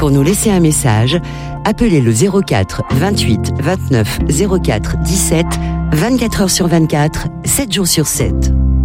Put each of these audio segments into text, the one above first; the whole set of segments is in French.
Pour nous laisser un message, appelez le 04 28 29 04 17, 24 heures sur 24, 7 jours sur 7.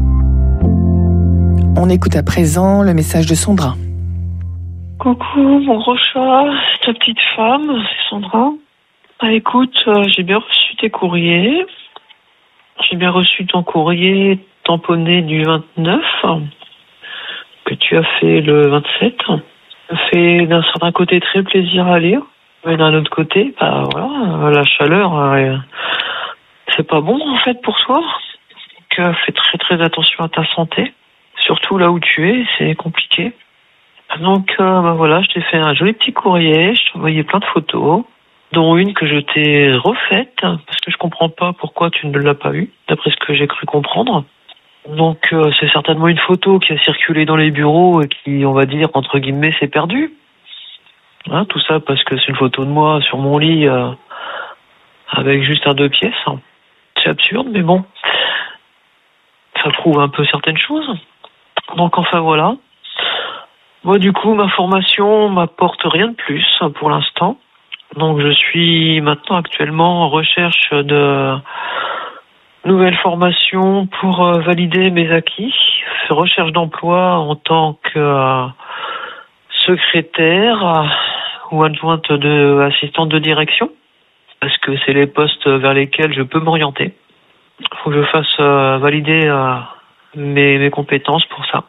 On écoute à présent le message de Sandra. Coucou mon gros chat, c'est ta petite femme, c'est Sandra. Écoute, j'ai bien reçu tes courriers. J'ai bien reçu ton courrier tamponné du 29 que tu as fait le 27. Ça fait d'un certain côté très plaisir à lire, mais d'un autre côté, la chaleur, c'est pas bon en fait pour toi. Donc fais très très attention à ta santé, surtout là où tu es, c'est compliqué. Donc je t'ai fait un joli petit courrier, je t'ai envoyé plein de photos, dont une que je t'ai refaite, parce que je comprends pas pourquoi tu ne l'as pas eue, d'après ce que j'ai cru comprendre. Donc c'est certainement une photo qui a circulé dans les bureaux et qui, on va dire, entre guillemets, s'est perdue. Hein, tout ça parce que c'est une photo de moi sur mon lit avec juste un 2 pièces. C'est absurde, mais bon, ça prouve un peu certaines choses. Donc enfin voilà. Moi du coup, ma formation m'apporte rien de plus pour l'instant. Donc je suis maintenant actuellement en recherche de nouvelle formation pour valider mes acquis, recherche d'emploi en tant que secrétaire ou adjointe assistante de direction, parce que c'est les postes vers lesquels je peux m'orienter. Il faut que je fasse valider mes compétences pour ça.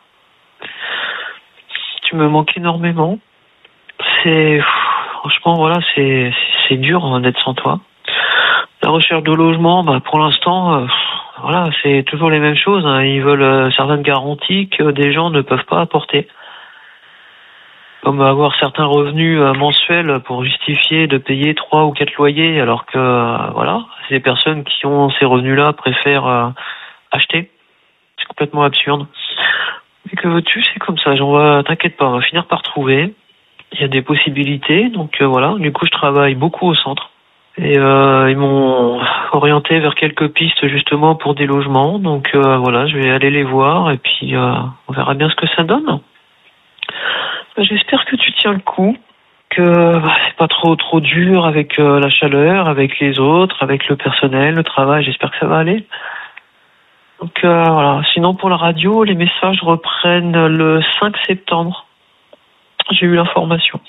Tu me manques énormément. Franchement, c'est dur d'être sans toi. La recherche de logement, pour l'instant, c'est toujours les mêmes choses. Ils veulent certaines garanties que des gens ne peuvent pas apporter. Comme avoir certains revenus mensuels pour justifier de payer 3 ou 4 loyers, alors que, ces personnes qui ont ces revenus-là préfèrent acheter. C'est complètement absurde. Mais que veux-tu, c'est comme ça. T'inquiète pas, on va finir par trouver. Il y a des possibilités, donc Du coup, je travaille beaucoup au centre. Et ils m'ont orienté vers quelques pistes justement pour des logements. Donc je vais aller les voir et puis on verra bien ce que ça donne. J'espère que tu tiens le coup, que c'est pas trop dur avec la chaleur, avec les autres, avec le personnel, le travail. J'espère que ça va aller. Donc Sinon pour la radio, les messages reprennent le 5 septembre. J'ai eu l'information.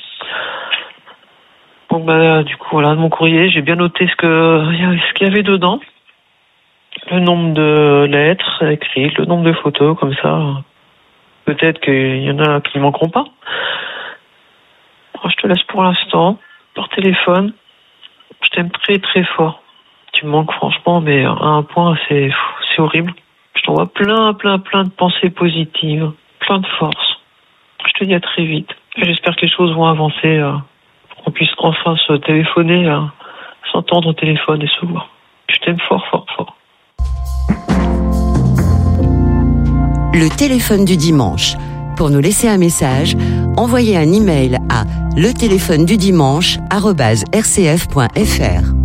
Donc du coup de mon courrier, j'ai bien noté ce qu'il y avait dedans, le nombre de lettres écrites, le nombre de photos, comme ça. Peut-être qu'il y en a qui ne manqueront pas. Je te laisse pour l'instant par téléphone. Je t'aime très très fort. Tu me manques franchement, mais à un point c'est horrible. Je t'envoie plein de pensées positives, plein de force. Je te dis à très vite. Et j'espère que les choses vont avancer. Qu'on puisse enfin se téléphoner, s'entendre au téléphone et se voir. Je t'aime fort, fort, fort. Le téléphone du dimanche. Pour nous laisser un message, envoyez un email à leteléphonedudimanche@rcf.fr.